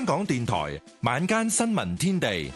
香港電台晚間新聞天地，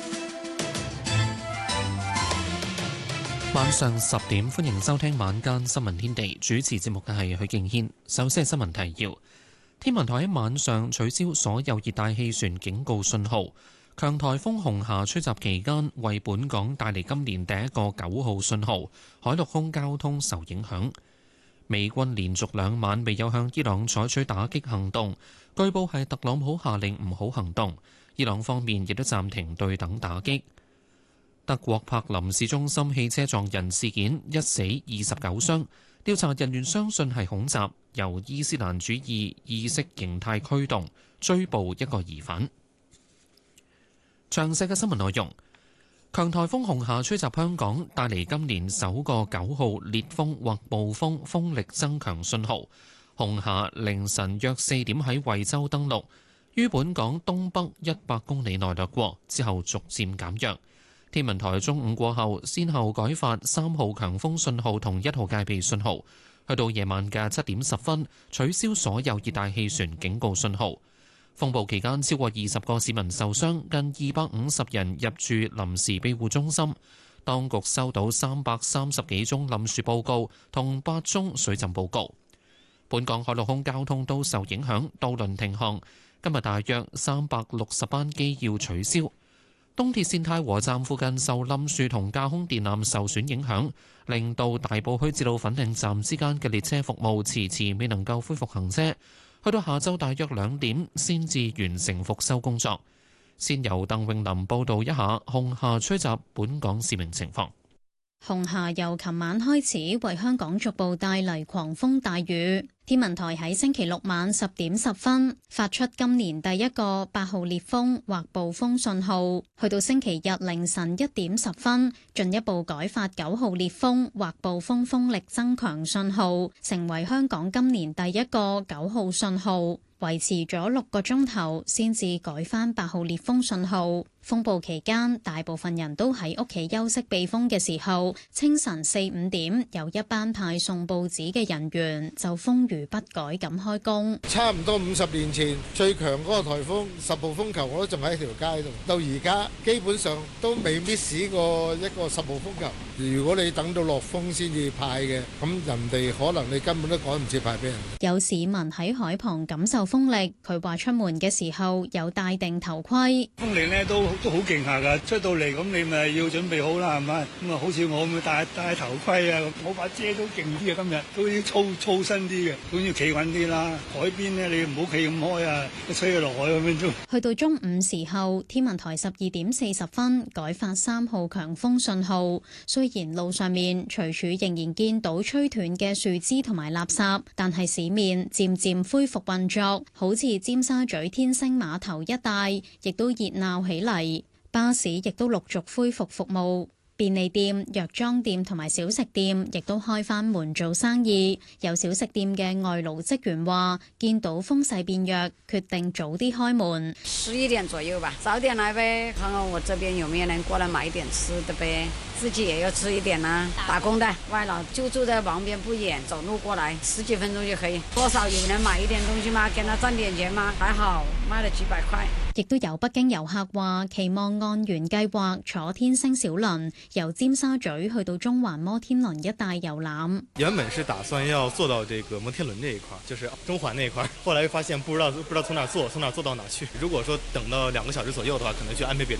晚上10點，歡迎收聽晚間新聞天地。主持節目嘅係許敬軒。首先係新聞提要：天文台喺晚上取消所有熱帶氣旋警告信號。強颱風紅霞吹襲期間，為本港帶嚟今年第一個9號信號，海陸空交通受影響。美軍連續2晚未有向伊朗採取打擊行動，據報係特朗普下令唔好行動。伊朗方面亦都暫停對等打擊。德國柏林市中心汽車撞人事件，1死29傷，調查人員相信係恐襲，由伊斯蘭主義意識形態驅動，追捕一個疑犯。詳細嘅新聞內容，強颱風紅霞吹襲香港，帶嚟今年首個9號烈風或暴風風力增強信號。紅霞凌晨約4點喺惠州登陸，於本港東北100公里內掠過，之後逐漸減弱。天文台中午過後，先後改發3號強風信號同1號戒備信號，去到夜晚嘅7點10分，取消所有熱帶氣旋警告信號。風暴期間，超過20個市民受傷，近250人入住臨時庇護中心。當局收到330幾宗冧樹報告同8宗水浸報告。本港海陸空交通都受影響，渡輪停航。今日大約360班機要取消。東鐵線太和站附近受冧樹同架空電纜受損影響，令到大埔墟至到粉嶺站之間嘅列車服務遲遲未能夠恢復行車。去到下晝大約2點先至完成復修工作。先由鄧詠琳報道一下紅霞吹襲本港市民情況。 紅霞由琴晚開始為香港逐步帶嚟狂風大雨。天文台喺星期六晚10點10分發出今年第一個8號烈風或暴風信號，去到星期日凌晨1點10分，進一步改發9號烈風或暴風風力增強信號，成為香港今年第一個9號信號，維持咗6個鐘頭先至改返8號烈風信號。風暴期間，大部分人都喺屋企休息避風嘅時候，清晨4、5點，有一班派送報紙嘅人員就風雨不改咁開工。 差唔多50年前最強嗰個颱風10號風球，我都仲喺條街度，到而家基本上都未 miss 過一個10號風球。如果你等到落風先至派嘅，咁人哋可能你根本都趕唔切派俾人。 有市民喺海旁感受風力，佢話出門嘅時候有戴定頭盔。 風力呢都好勁下㗎，出到嚟咁你咪要準備好啦，係咪？咁啊，好似我咁戴頭盔啊，我把遮都勁啲啊，今日都要粗身啲嘅，都要企穩啲啦。海邊呢，你唔好企咁開啊，吹落海咁樣都。去到中午時候，天文台12點40分改發3號強風信號。雖然路上面隨處仍然見到吹斷嘅樹枝同埋垃圾，但係市面漸漸恢復運作，好似尖沙咀天星碼頭一帶，亦都熱鬧起嚟。巴士亦都陸續恢復服務，便利店、藥妝店同埋小食店亦都開返門做生意。有小食店嘅外勞職員話，見到風勢變弱，決定早啲開門。 11點左右吧，早點來唄，看看我這邊有沒有人過來買一點吃的唄。自己也要吃一點啦，打工的外勞就住在旁邊不遠，走路過來10幾分鐘就可以。多少有人買一點東西嘛，給他賺點錢嘛，還好賣了幾百塊。 亦都有北京遊客話，期望按原計劃坐天星小輪由尖沙咀去到中環摩天輪一帶遊覽。 原本是打算要坐到這個摩天輪這一塊，就是中環那一塊，後來發現不知道從哪坐到哪去。如果說等到2個小時左右的話，可能去安排別的。